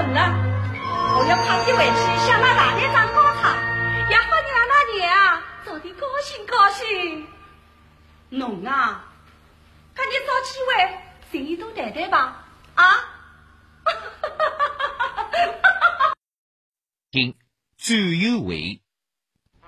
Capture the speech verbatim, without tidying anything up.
侬啊，我要快点回去向那大队长告状，也好让那娘啊早点高兴高兴。侬啊，赶紧找机会寻一朵谈谈吧，啊！ 听最有为。